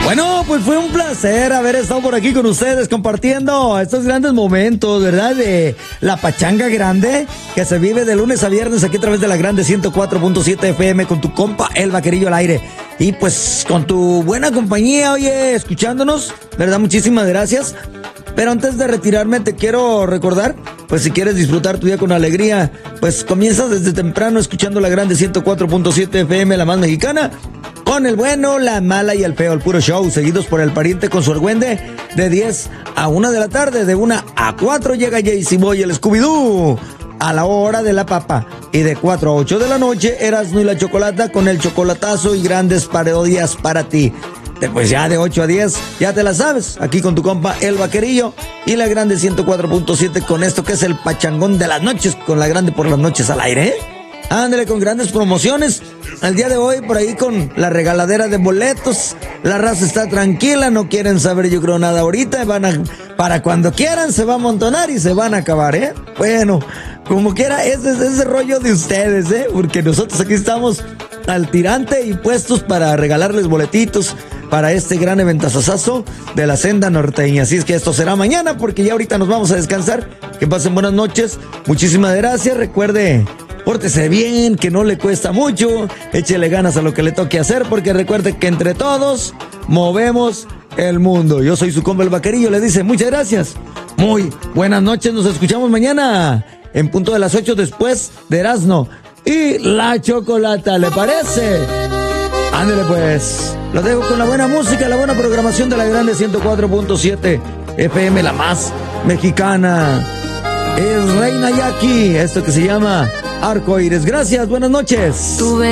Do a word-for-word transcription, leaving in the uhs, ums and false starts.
Bueno, pues fue un placer haber estado por aquí con ustedes compartiendo estos grandes momentos, ¿verdad? De la pachanga grande que se vive de lunes a viernes aquí a través de la Grande ciento cuatro punto siete F M con tu compa El Vaquerillo al aire. Y pues con tu buena compañía, oye, escuchándonos, ¿verdad? Muchísimas gracias. Pero antes de retirarme te quiero recordar, pues si quieres disfrutar tu día con alegría, pues comienza desde temprano escuchando la Grande ciento cuatro punto siete F M, la más mexicana, con el bueno, la mala y el feo, el puro show, seguidos por el pariente con su argüende, de diez a una de la tarde, de una a cuatro llega Jaycee Boy, el Scooby-Doo, a la hora de la papa, y de cuatro a ocho de la noche, Erasmo y la Chocolata con el chocolatazo y grandes parodias para ti. Pues ya de ocho a diez, ya te la sabes, aquí con tu compa El Vaquerillo y la Grande ciento cuatro punto siete con esto que es el pachangón de las noches, con la Grande por las noches al aire, ¿eh? Ándale, con grandes promociones. Al día de hoy, por ahí con la regaladera de boletos. La raza está tranquila, no quieren saber yo creo nada ahorita. Van a, para cuando quieran se va a amontonar y se van a acabar, ¿eh? Bueno, como quiera, ese es ese rollo de ustedes, ¿eh? Porque nosotros aquí estamos al tirante y puestos para regalarles boletitos para este gran eventazazazo de la senda norteña. Así es que esto será mañana porque ya ahorita nos vamos a descansar. Que pasen buenas noches. Muchísimas gracias. Recuerde, pórtese bien, que no le cuesta mucho. Échele ganas a lo que le toque hacer, porque recuerde que entre todos movemos el mundo. Yo soy su compa El Vaquerillo, le dice muchas gracias. Muy buenas noches, nos escuchamos mañana en punto de las ocho después de Erasmo y la Chocolata, ¿le parece? Ándale pues, lo dejo con la buena música, la buena programación de la Grande ciento cuatro punto siete F M, la más mexicana. Es Reina Jackie, esto que se llama Arcoíris. Gracias, buenas noches.